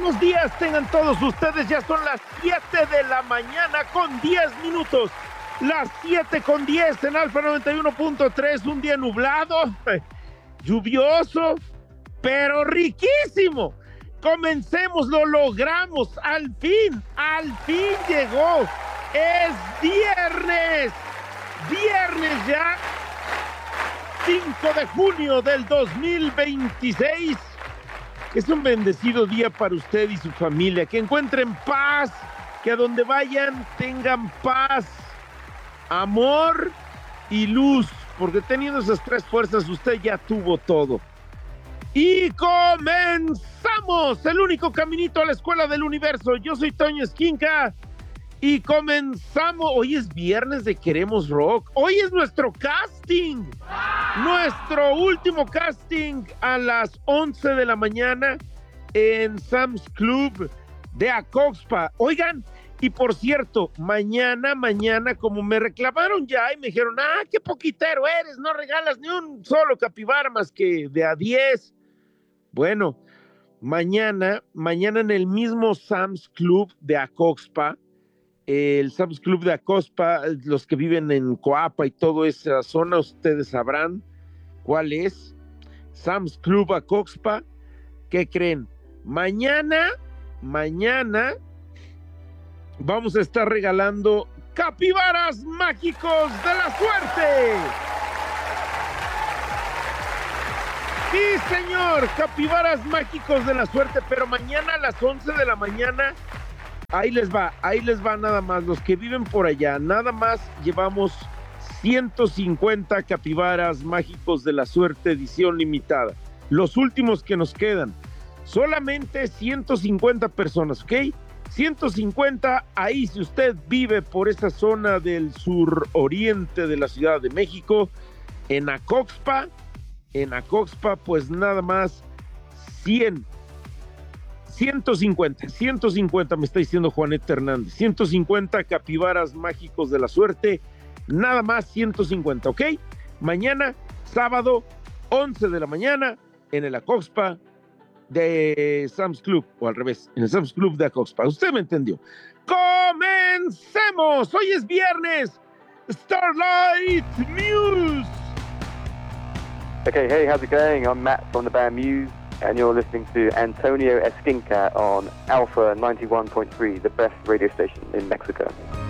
Buenos días, tengan todos ustedes. Ya son las 7 de la mañana con 10 minutos. Las 7 con 10 en Alfa 91.3. Un día nublado, lluvioso, pero riquísimo. Comencemos, lo logramos. Al fin llegó. Es viernes. Viernes ya. 5 de junio del 2026. Es un bendecido día para usted y su familia. Que encuentren paz, que a donde vayan tengan paz, amor y luz, porque teniendo esas tres fuerzas usted ya tuvo todo. Y comenzamos el único caminito a la escuela del universo. Yo soy Toño Esquinca y comenzamos. Hoy es viernes de Queremos Rock. Hoy es nuestro casting. Nuestro último casting a las 11 de la mañana en Sam's Club de Acoxpa. Oigan, y por cierto, mañana, como me reclamaron ya y me dijeron, qué poquitero eres, no regalas ni un solo capibara más que de a 10. Bueno, mañana en el mismo Sam's Club de Acoxpa, el Sam's Club de Acoxpa, los que viven en Coapa y toda esa zona, ustedes sabrán cuál es. Sam's Club Acoxpa. ¿Qué creen? Mañana vamos a estar regalando capibaras mágicos de la suerte. Sí, señor, capibaras mágicos de la suerte, pero mañana a las 11 de la mañana. Ahí les va nada más, los que viven por allá, nada más llevamos 150 capibaras mágicos de la suerte edición limitada, los últimos que nos quedan, solamente 150 personas, ¿ok? 150, ahí si usted vive por esa zona del suroriente de la Ciudad de México, en Acoxpa, pues nada más 150 me está diciendo Juaneta Hernández, 150 capibaras mágicos de la suerte, nada más 150, ¿ok? Mañana, sábado, 11 de la mañana, en el Acoxpa de Sam's Club, o al revés, en el Sam's Club de Acoxpa, usted me entendió. ¡Comencemos! Hoy es viernes, Starlight Muse. Okay, hey, how's it going? I'm Matt from the band Muse, and you're listening to Antonio Esquinca on Alpha 91.3, the best radio station in Mexico.